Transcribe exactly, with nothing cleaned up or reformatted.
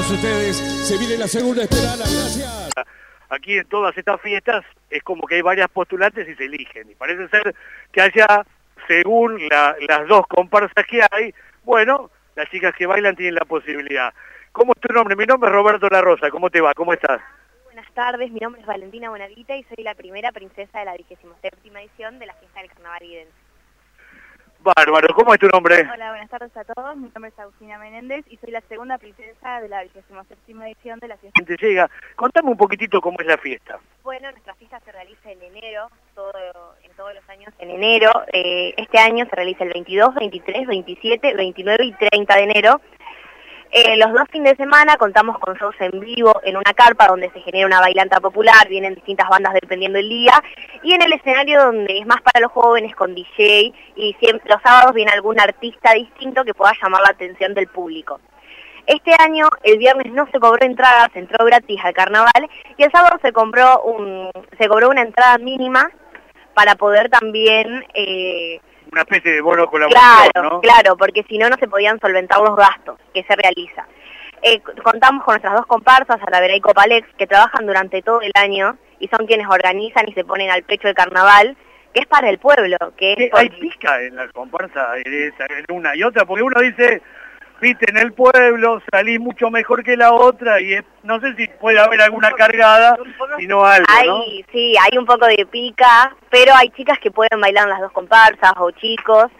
todos ustedes. Se viene la segunda esperada. Gracias. Aquí en todas estas fiestas es como que hay varias postulantes y se eligen. Y parece ser que haya, según la, las dos comparsas que hay, bueno, las chicas que bailan tienen la posibilidad. ¿Cómo es tu nombre? Mi nombre es Roberto La Rosa. ¿Cómo te va? ¿Cómo estás? Buenas tardes, mi nombre es Valentina Bonavita y soy la primera princesa de la vigésima séptima edición de la fiesta del Carnaval Idense. Bárbaro, ¿cómo es tu nombre? Hola, buenas tardes a todos, mi nombre es Agustina Menéndez y soy la segunda princesa de la vigésima séptima edición de la fiesta. Gente llega, contame un poquitito cómo es la fiesta. Bueno, nuestra fiesta se realiza en enero, todo, en todos los años en enero. Eh, este año se realiza el veintidós, veintitrés, veintisiete, veintinueve y treinta de enero. Eh, los dos fines de semana contamos con shows en vivo en una carpa donde se genera una bailanta popular, vienen distintas bandas dependiendo del día, y en el escenario donde es más para los jóvenes con D J, y siempre, los sábados viene algún artista distinto que pueda llamar la atención del público. Este año, el viernes no se cobró entrada, se entró gratis al carnaval, y el sábado se compró un, se cobró una entrada mínima para poder también... Eh, Una especie de bono colaboración, claro, ¿no? Claro, porque si no, no se podían solventar los gastos que se realiza. Eh, contamos con nuestras dos comparsas, Alavera y Copalex, que trabajan durante todo el año y son quienes organizan y se ponen al pecho el carnaval, que es para el pueblo. Que es por... ¿Hay pica en la comparsa en una y otra? Porque uno dice, viste, en el pueblo salí mucho mejor que la otra y es, no sé si puede haber alguna cargada, sino algo, hay, ¿no? Sí, hay un poco de pica, pero hay chicas que pueden bailar en las dos comparsas o chicos.